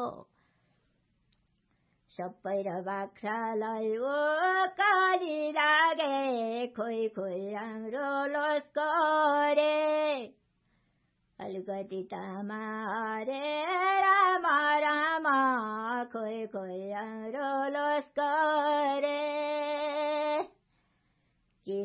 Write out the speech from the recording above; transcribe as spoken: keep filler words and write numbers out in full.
सबै र बाख्रालाई ओकारी लागे खोइ खोइ राम्रो लस्करे अलिकति तामा रे रामा रामा खोइ खोइ राम्रो लस्करे